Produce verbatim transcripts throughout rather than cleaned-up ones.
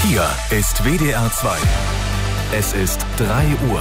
Hier ist W D R zwei. Es ist drei Uhr.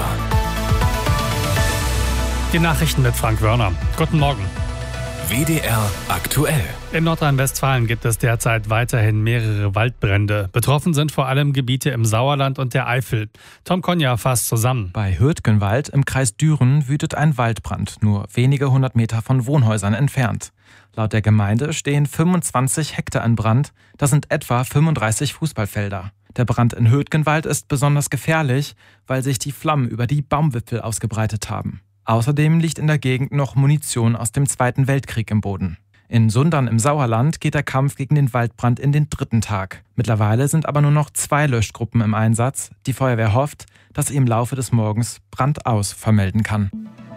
Die Nachrichten mit Frank Wörner. Guten Morgen. W D R aktuell. In Nordrhein-Westfalen gibt es derzeit weiterhin mehrere Waldbrände. Betroffen sind vor allem Gebiete im Sauerland und der Eifel. Tom Konja fasst zusammen. Bei Hürtgenwald im Kreis Düren wütet ein Waldbrand, nur wenige hundert Meter von Wohnhäusern entfernt. Laut der Gemeinde stehen fünfundzwanzig Hektar in Brand. Das sind etwa fünfunddreißig Fußballfelder. Der Brand in Hürtgenwald ist besonders gefährlich, weil sich die Flammen über die Baumwipfel ausgebreitet haben. Außerdem liegt in der Gegend noch Munition aus dem Zweiten Weltkrieg im Boden. In Sundern im Sauerland geht der Kampf gegen den Waldbrand in den dritten Tag. Mittlerweile sind aber nur noch zwei Löschgruppen im Einsatz. Die Feuerwehr hofft, dass sie im Laufe des Morgens Brand aus vermelden kann.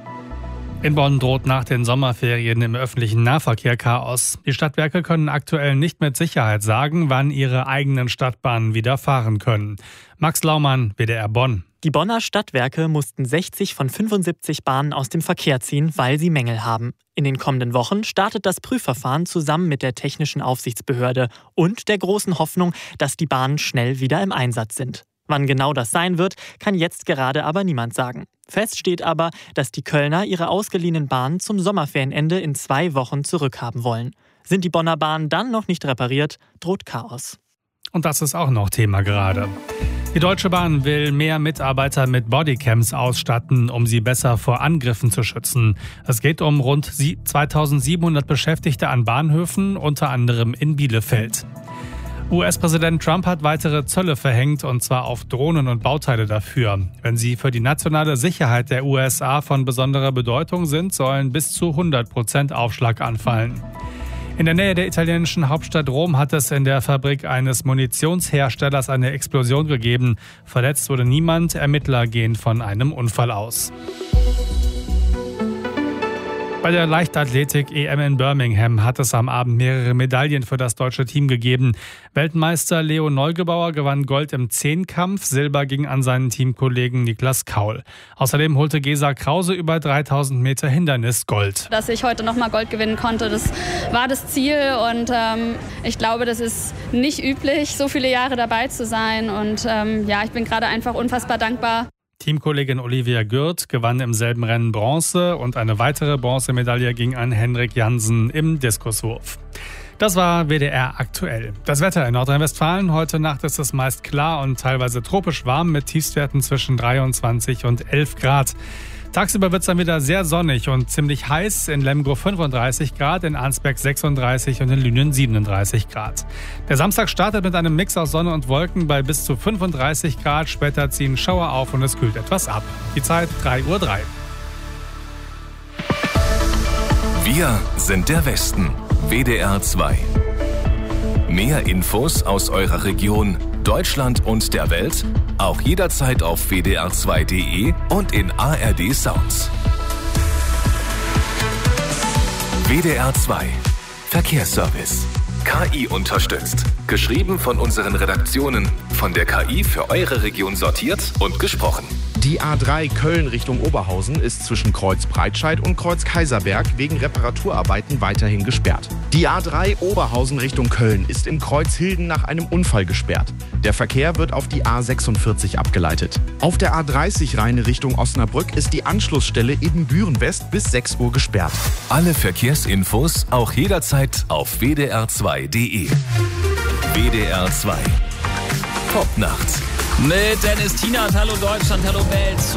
In Bonn droht nach den Sommerferien im öffentlichen Nahverkehr Chaos. Die Stadtwerke können aktuell nicht mit Sicherheit sagen, wann ihre eigenen Stadtbahnen wieder fahren können. Max Laumann, W D R Bonn. Die Bonner Stadtwerke mussten sechzig von fünfundsiebzig Bahnen aus dem Verkehr ziehen, weil sie Mängel haben. In den kommenden Wochen startet das Prüfverfahren zusammen mit der Technischen Aufsichtsbehörde und der großen Hoffnung, dass die Bahnen schnell wieder im Einsatz sind. Wann genau das sein wird, kann jetzt gerade aber niemand sagen. Fest steht aber, dass die Kölner ihre ausgeliehenen Bahnen zum Sommerferienende in zwei Wochen zurückhaben wollen. Sind die Bonner Bahnen dann noch nicht repariert, droht Chaos. Und das ist auch noch Thema gerade. Die Deutsche Bahn will mehr Mitarbeiter mit Bodycams ausstatten, um sie besser vor Angriffen zu schützen. Es geht um rund zweitausendsiebenhundert Beschäftigte an Bahnhöfen, unter anderem in Bielefeld. U S-Präsident Trump hat weitere Zölle verhängt, und zwar auf Drohnen und Bauteile dafür. Wenn sie für die nationale Sicherheit der U S A von besonderer Bedeutung sind, sollen bis zu hundert Prozent Aufschlag anfallen. In der Nähe der italienischen Hauptstadt Rom hat es in der Fabrik eines Munitionsherstellers eine Explosion gegeben. Verletzt wurde niemand, Ermittler gehen von einem Unfall aus. Bei der Leichtathletik-E M in Birmingham hat es am Abend mehrere Medaillen für das deutsche Team gegeben. Weltmeister Leo Neugebauer gewann Gold im Zehnkampf, Silber ging an seinen Teamkollegen Niklas Kaul. Außerdem holte Gesa Krause über dreitausend Meter Hindernis Gold. Dass ich heute nochmal Gold gewinnen konnte, das war das Ziel, und ähm, ich glaube, das ist nicht üblich, so viele Jahre dabei zu sein, und ähm, ja, ich bin gerade einfach unfassbar dankbar. Teamkollegin Olivia Gürt gewann im selben Rennen Bronze, und eine weitere Bronzemedaille ging an Henrik Jansen im Diskuswurf. Das war W D R aktuell. Das Wetter in Nordrhein-Westfalen. Heute Nacht ist es meist klar und teilweise tropisch warm mit Tiefstwerten zwischen dreiundzwanzig und elf Grad. Tagsüber wird es dann wieder sehr sonnig und ziemlich heiß. In Lemgo fünfunddreißig Grad, in Arnsberg sechsunddreißig und in Lünen siebenunddreißig Grad. Der Samstag startet mit einem Mix aus Sonne und Wolken bei bis zu fünfunddreißig Grad. Später ziehen Schauer auf und es kühlt etwas ab. Die Zeit drei Uhr drei. Wir sind der Westen. W D R zwei. Mehr Infos aus eurer Region, Deutschland und der Welt auch jederzeit auf w d r zwei punkt d e und in A R D Sounds. W D R zwei Verkehrsservice. K I unterstützt. Geschrieben von unseren Redaktionen. Von der K I für eure Region sortiert und gesprochen. Die A drei Köln Richtung Oberhausen ist zwischen Kreuz Breitscheid und Kreuz Kaiserberg wegen Reparaturarbeiten weiterhin gesperrt. Die A drei Oberhausen Richtung Köln ist im Kreuz Hilden nach einem Unfall gesperrt. Der Verkehr wird auf die A sechsundvierzig abgeleitet. Auf der A dreißig Rheine Richtung Osnabrück ist die Anschlussstelle Ebenbüren West bis sechs Uhr gesperrt. Alle Verkehrsinfos auch jederzeit auf w d r zwei punkt d e. W D R zwei. Popnacht. Mit Dennis Tienert, hallo Deutschland, hallo Welt.